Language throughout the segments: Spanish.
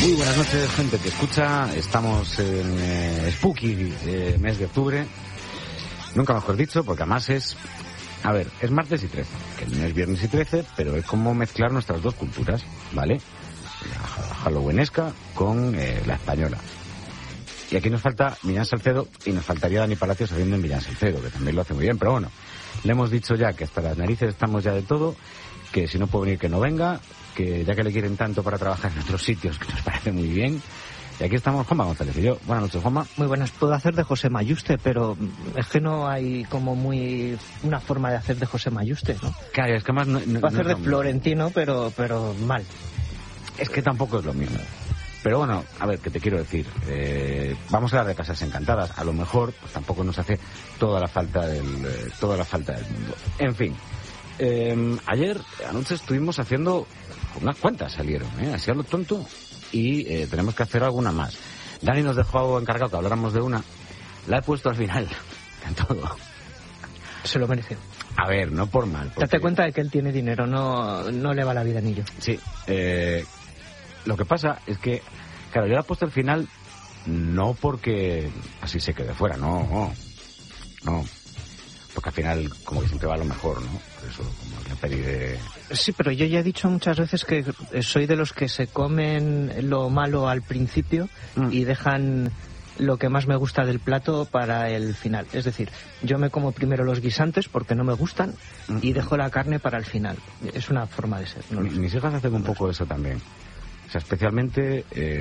Muy buenas noches, gente que escucha. Estamos en Spooky, mes de octubre. Nunca mejor dicho, porque además es... A ver, es martes y 13, que no es viernes y 13, pero es como mezclar nuestras dos culturas, ¿vale? La halloweenesca con la española. Y aquí nos falta Millán Salcedo y nos faltaría Dani Palacios haciendo en Millán Salcedo, que también lo hace muy bien, pero bueno, le hemos dicho ya que hasta las narices estamos ya de todo, que si no puede venir que no venga, que ya que le quieren tanto para trabajar en otros sitios, que nos parece muy bien. Y aquí estamos Juanma González y yo. Buenas noches, Juanma. Muy buenas. Puedo hacer de José Mayuste, pero es que no hay como muy una forma de hacer de José Mayuste, ¿no? Claro, es que más no puedo hacer de Florentino, pero mal. Es que tampoco es lo mismo. Pero bueno, a ver, ¿qué te quiero decir? Vamos a hablar de Casas Encantadas. A lo mejor pues tampoco nos hace toda la falta del mundo. En fin, ayer anoche estuvimos haciendo unas cuantas, salieron, así a lo tonto, y tenemos que hacer alguna más. Dani nos dejó encargado que habláramos de una. La he puesto al final en todo. Se lo merece. A ver, no por mal. Porque... Date cuenta de que él tiene dinero, no le va la vida ni yo. Sí, lo que pasa es que, claro, yo la he puesto al final no porque así se quede fuera, no. Porque al final como que siempre va lo mejor, ¿no? Por eso, como la peli de... Sí, pero yo ya he dicho muchas veces que soy de los que se comen lo malo al principio y dejan lo que más me gusta del plato para el final. Es decir, yo me como primero los guisantes porque no me gustan y dejo la carne para el final. Es una forma de ser. ¿No? Mis hijas hacen un poco eso también. O sea, especialmente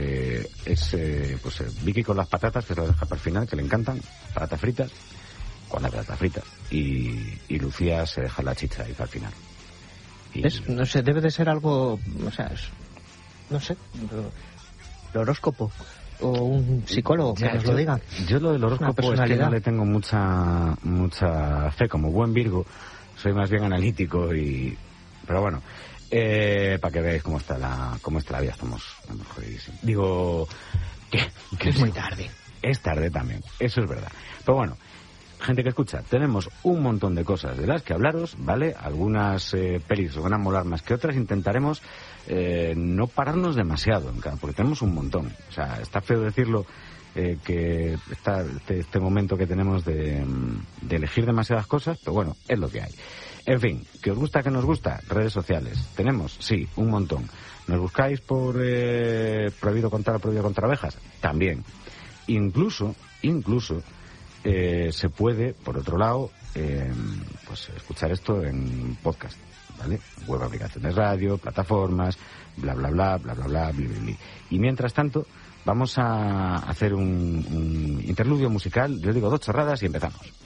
Vicky con las patatas, que se las deja para el final, que le encantan, patatas fritas, cuando hay patatas fritas, y Lucía se deja la chicha ahí para el final. No sé, debe de ser algo, o sea, no sé, el horóscopo o un psicólogo que nos lo diga. Yo lo del horóscopo es que no le tengo mucha fe, como buen Virgo, soy más bien analítico pero bueno. Para que veáis cómo está la vida, estamos jodidísimos. Digo que es muy tarde. Es tarde también, eso es verdad. Pero bueno, gente que escucha, tenemos un montón de cosas de las que hablaros, ¿vale? Algunas pelis os van a molar más que otras. Intentaremos no pararnos demasiado, porque tenemos un montón. O sea, está feo decirlo, que está este momento que tenemos de elegir demasiadas cosas, pero bueno, es lo que hay. En fin, ¿que os gusta, que nos gusta? Redes sociales. ¿Tenemos? Sí, un montón. ¿Nos buscáis por prohibido contar abejas? También. Incluso se puede, por otro lado, pues escuchar esto en podcast, ¿vale? Web, aplicaciones radio, plataformas, bla, bla, bla, bla, bla, bla, bla, bla, bla. Y mientras tanto, vamos a hacer un interludio musical. Yo digo 2 chorradas y empezamos.